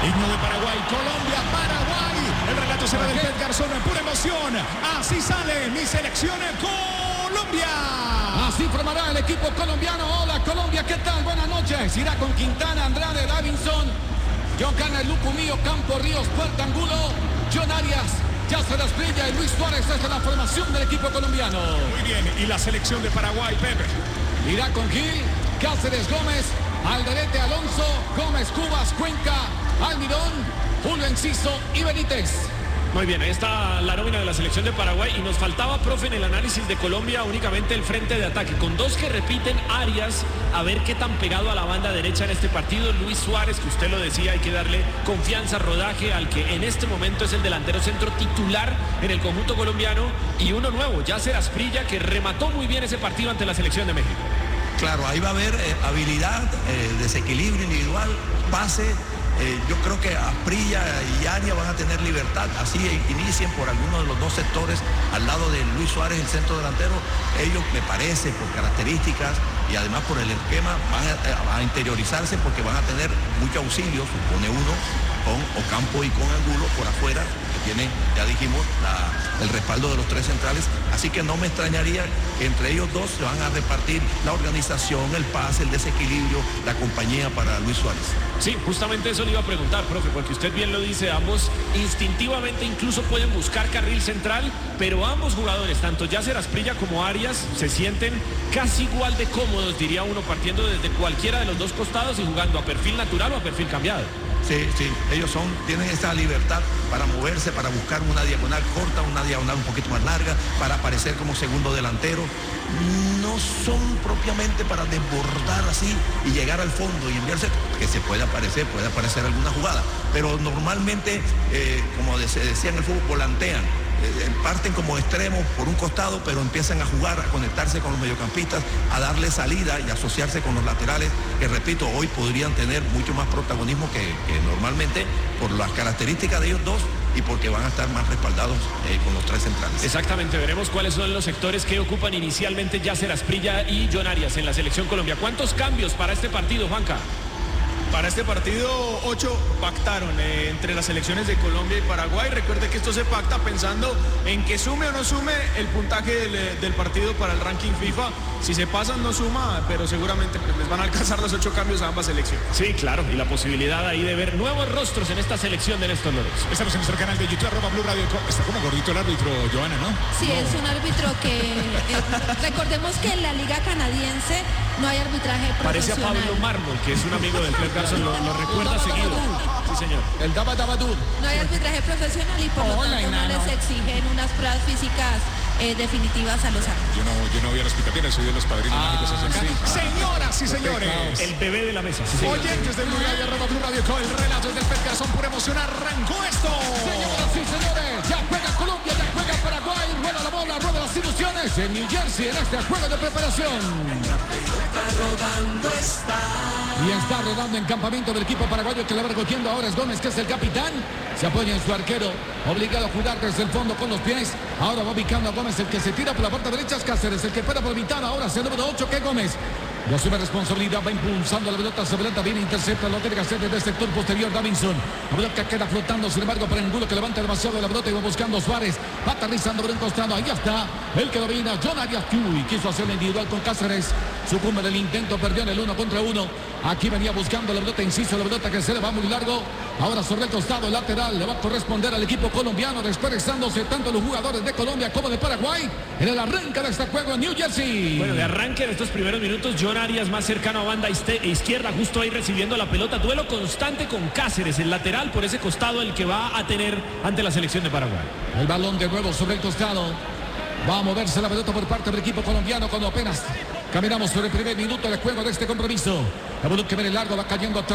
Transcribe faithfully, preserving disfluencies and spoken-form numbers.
Himno de Paraguay, Colombia, Paraguay. El relato será del Pet Garzón en pura emoción. Así sale mi selección en Colombia. Así formará el equipo colombiano. Hola Colombia, ¿qué tal? Buenas noches. Irá con Quintana, Andrade, Davinson, John Cana, Lucumío, Campo Ríos, Puerta Angulo, John Arias, Yasser Asprilla y Luis Suárez. Esta es la formación del equipo colombiano. Muy bien, y la selección de Paraguay, Pepe. Irá con Gil, Cáceres, Gómez, Alderete, Alonso, Gómez, Cubas, Cuenca, Almirón, Julio Enciso y Benítez. Muy bien, ahí está la nómina de la selección de Paraguay y nos faltaba, profe, en el análisis de Colombia únicamente el frente de ataque, con dos que repiten, Arias, a ver qué tan pegado a la banda derecha en este partido, Luis Suárez, que usted lo decía, hay que darle confianza, rodaje al que en este momento es el delantero centro titular en el conjunto colombiano, y uno nuevo, Yasser Asprilla, que remató muy bien ese partido ante la selección de México. Claro, ahí va a haber eh, habilidad, eh, desequilibrio individual, pase. Eh, yo creo que Asprilla y Arias van a tener libertad, así inicien por alguno de los dos sectores al lado de Luis Suárez, el centro delantero. Ellos, me parece, por características y además por el esquema, van a, a interiorizarse porque van a tener mucho auxilio, supone uno, con Ocampo y con Angulo por afuera, que tiene, ya dijimos, la, el respaldo de los tres centrales. Así que no me extrañaría que entre ellos dos se van a repartir la organización, el pase, el desequilibrio, la compañía para Luis Suárez. Sí, justamente eso le iba a preguntar, profe, porque usted bien lo dice, ambos instintivamente incluso pueden buscar carril central, pero ambos jugadores, tanto Yasser Asprilla como Arias, se sienten casi igual de cómodos, diría uno, partiendo desde cualquiera de los dos costados y jugando a perfil natural o a perfil cambiado. Sí, sí, ellos son, tienen esa libertad para moverse, para buscar una diagonal corta, una diagonal un poquito más larga, para aparecer como segundo delantero. No son propiamente para desbordar así y llegar al fondo y enviarse, que se puede aparecer, puede aparecer alguna jugada, pero normalmente, eh, como se decía en el fútbol, volantean. Eh, parten como extremos por un costado, pero empiezan a jugar, a conectarse con los mediocampistas, a darle salida y asociarse con los laterales, que repito, hoy podrían tener mucho más protagonismo que, que normalmente por las características de ellos dos y porque van a estar más respaldados eh, con los tres centrales. Exactamente, veremos cuáles son los sectores que ocupan inicialmente Yasser Asprilla y John Arias en la selección Colombia. ¿Cuántos cambios para este partido, Juanca? Para este partido, ocho pactaron eh, entre las selecciones de Colombia y Paraguay. Recuerde que esto se pacta pensando en que sume o no sume el puntaje del, del partido para el ranking FIFA. Si se pasan, no suma, pero seguramente pues, les van a alcanzar los ocho cambios a ambas selecciones. Sí, claro, y la posibilidad ahí de ver nuevos rostros en esta selección de Néstor Lorenzo. Estamos en nuestro canal de YouTube, arroba Blue Radio. Está como gordito el árbitro, Joana, ¿no? Sí, no. es un árbitro que... Eh, recordemos que en la liga canadiense no hay arbitraje profesional. Parece a Pablo Mármol, que es un amigo del Pep Garzón, lo, lo recuerda seguido. Sí, señor. El Daba Dabadú. No hay arbitraje profesional y por lo Hola, tanto no enano. les exigen unas pruebas físicas eh, definitivas a los árbitros. Yo no, yo no voy a las pitapinas, soy de los padrinos Ah, mágicos. sí. Señoras y señores, El bebé de la mesa. Sí, señor. oyentes de Blue Radio, arroba Blue Radio, con el relato del Pet Garzón, pura emoción, arrancó esto. Señoras y señores, ya juega Colombia, ya juega Paraguay, rueda la bola, rueda las ilusiones en New Jersey en este juego de preparación. Y está rodando en campamento del equipo paraguayo, que la va recogiendo ahora es Gómez, que es el capitán. Se apoya en su arquero, obligado a jugar desde el fondo con los pies. Ahora va ubicando a Gómez, el que se tira por la parte derecha es Cáceres, el que espera por mitad. Ahora es el número ocho, que es Gómez. No asume responsabilidad, va impulsando la pelota, se adelanta, viene, intercepta, lo tiene que hacer desde el sector posterior Davinson. La pelota queda flotando, sin embargo, para Angulo, que levanta demasiado la pelota y va buscando Suárez. Va aterrizando por un costado, ahí está, el que domina, John Arias, y quiso hacer la individual con Cáceres. Sucumbe del intento, perdió en el uno contra uno. Aquí venía buscando la pelota, inciso, la pelota que se le va muy largo. Ahora sobre el costado lateral, le va a corresponder al equipo colombiano, desperezándose tanto los jugadores de Colombia como de Paraguay en el arranque de este juego en New Jersey. Bueno, de arranque de estos primeros minutos, John Arias más cercano a banda izquierda, justo ahí recibiendo la pelota. Duelo constante con Cáceres, el lateral por ese costado, el que va a tener ante la selección de Paraguay. El balón de nuevo sobre el costado. Va a moverse la pelota por parte del equipo colombiano cuando apenas caminamos sobre el primer minuto del juego de este compromiso. La pelota que viene largo, va cayendo